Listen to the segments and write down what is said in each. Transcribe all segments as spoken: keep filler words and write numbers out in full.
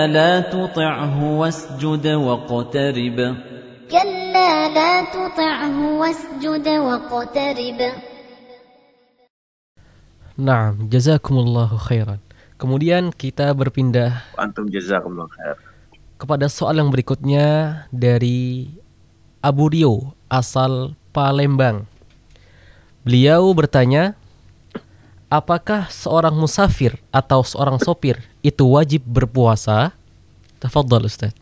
لا تطعه واسجد واقترب كلا لا تطعه واسجد واقترب. Naam, jazakumullahu khairan. Kemudian kita berpindah Antum jazakumullah khair. kepada soal yang berikutnya dari Abu Rio asal Palembang. Beliau bertanya, apakah seorang musafir atau seorang sopir itu wajib berpuasa? Tafadhal Ustaz.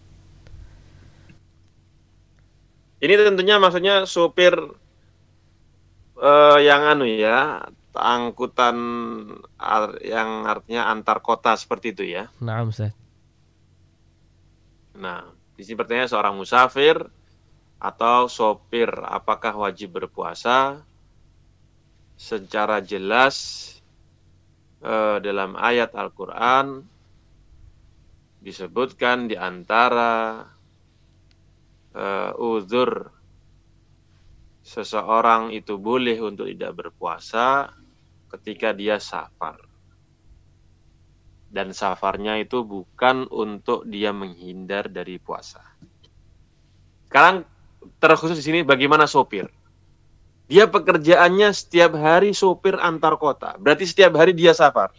Ini tentunya maksudnya sopir uh, yang anu ya, angkutan ar- yang artinya antar kota seperti itu ya. Naam Ustaz. Nah, di sini pertanyaan seorang musafir atau sopir apakah wajib berpuasa? Secara jelas uh, dalam ayat Al-Qur'an disebutkan di antara uh, uzur seseorang itu boleh untuk tidak berpuasa ketika dia safar. Dan safarnya itu bukan untuk dia menghindar dari puasa. Sekarang terkhusus di sini bagaimana sopir? Dia pekerjaannya setiap hari sopir antar kota. Berarti setiap hari dia safar.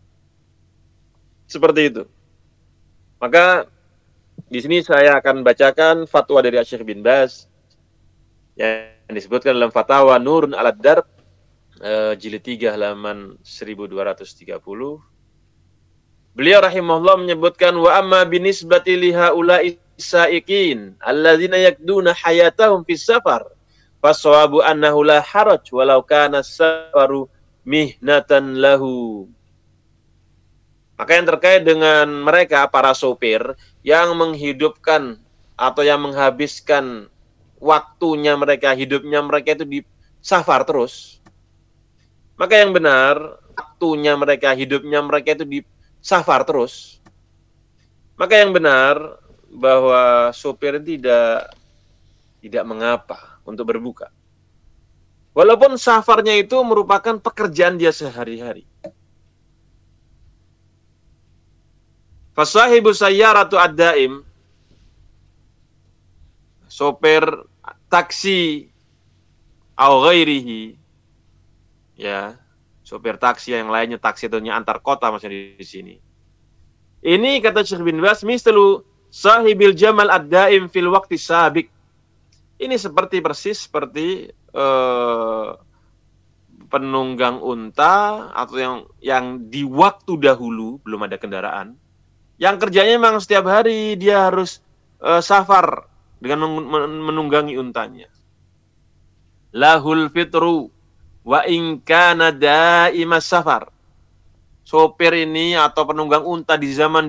Seperti itu. Maka di sini saya akan bacakan fatwa dari Syekh bin Baz yang disebutkan dalam Fatwa Nurun Alad Darb uh, jilid tiga halaman seribu dua ratus tiga puluh. Beliau rahimahullah menyebutkan wa amma binisbati li haula'i saiqin alladzina yakduna hayatahum fis safar fasawabu annahu la haraj walau kana safaru mihnatan lahu. Maka yang terkait dengan mereka para sopir yang menghidupkan atau yang menghabiskan waktunya mereka, hidupnya mereka itu di safar terus. Maka yang benar, waktunya mereka, hidupnya mereka itu di safar terus. Maka yang benar bahwa sopir tidak tidak mengapa untuk berbuka. Walaupun safarnya itu merupakan pekerjaan dia sehari-hari. Fasahibu sayyaratu ad-daim, sopir taksi au ghairihi, ya, sopir taksi yang lainnya, taksi tentunya antar kota maksudnya di sini. Ini kata Syekh bin Baz, misalu sahibil jamal ad-daim fil waqti sabiq. Ini seperti persis seperti uh, penunggang unta atau yang yang di waktu dahulu belum ada kendaraan. Yang kerjanya memang setiap hari dia harus uh, safar dengan menunggangi untanya. Lahul fitru wa in kana da'imas safar. Sopir ini atau penunggang unta di zaman